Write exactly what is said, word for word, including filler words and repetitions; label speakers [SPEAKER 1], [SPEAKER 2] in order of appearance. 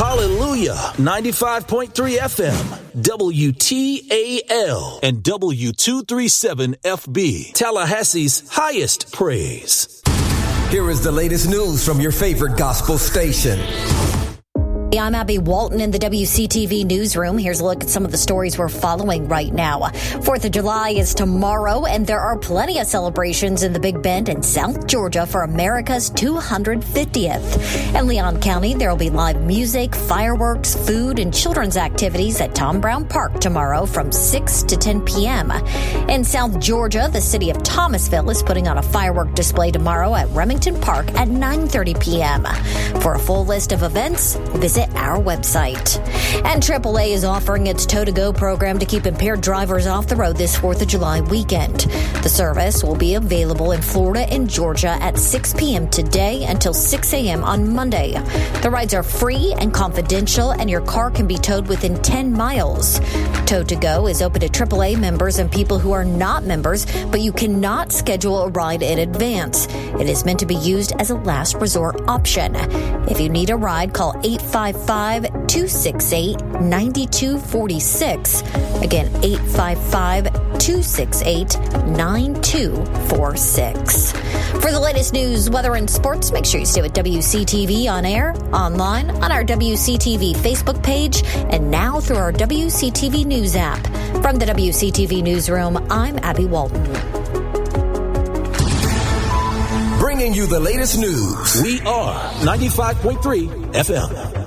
[SPEAKER 1] Hallelujah, ninety-five point three F M, W T A L, and W two thirty-seven F B, Tallahassee's highest praise.
[SPEAKER 2] Here is the latest news from your favorite gospel station.
[SPEAKER 3] I'm Abby Walton in the W C T V newsroom. Here's a look at some of the stories we're following right now. fourth of July is tomorrow, and there are plenty of celebrations in the Big Bend in South Georgia for America's two hundred fiftieth. In Leon County, there will be live music, fireworks, food, and children's activities at Tom Brown Park tomorrow from six to ten p.m. In South Georgia, the city of Thomasville is putting on a firework display tomorrow at Remington Park at nine thirty p.m. For a full list of events, visit our website. And triple A is offering its Tow to Go program to keep impaired drivers off the road this fourth of July weekend. The service will be available in Florida and Georgia at six p.m. today until six a.m. on Monday. The rides are free and confidential, and your car can be towed within ten miles. Tow to Go is open to triple A members and people who are not members, but you cannot schedule a ride in advance. It is meant to be used as a last resort option. If you need a ride, call eight five five, two six eight, nine two four six. Again, eight five five, two six eight, nine two four six. For the latest news, weather, and sports, make sure you stay with W C T V on air, online, on our W C T V Facebook page, and now through our W C T V News app. From the W C T V newsroom, I'm Abby Walton.
[SPEAKER 2] Bringing you the latest news.
[SPEAKER 1] We are ninety-five point three F M.